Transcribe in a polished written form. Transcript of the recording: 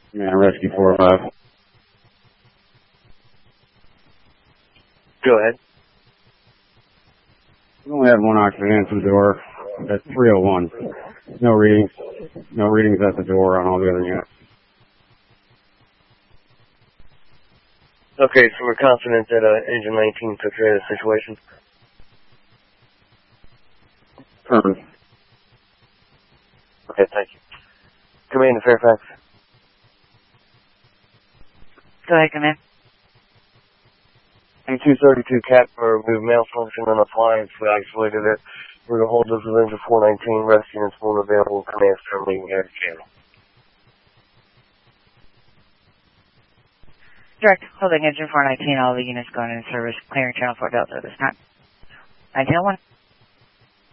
Yeah, Rescue 405. Go ahead. We only had one oxygen to the door at 301. No readings. No readings at the door on all the other units. Okay, so we're confident that Engine 19 took care of the situation? Confirmed. Okay, thank you. Command to Fairfax. Go ahead, come in. A232 Cat for remove malfunction on appliance. We isolated it. We're going to hold this with Engine 419. Rest units won't available. Command terminating air channel. Direct, holding Engine 419, all the units going into service, clearing channel 4 Delta this time. 1901.